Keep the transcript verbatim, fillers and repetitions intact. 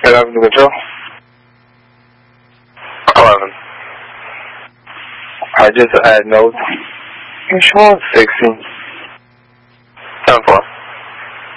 Head Avenue Control. eleven. I just add notes. Insurance sixteen. ten four.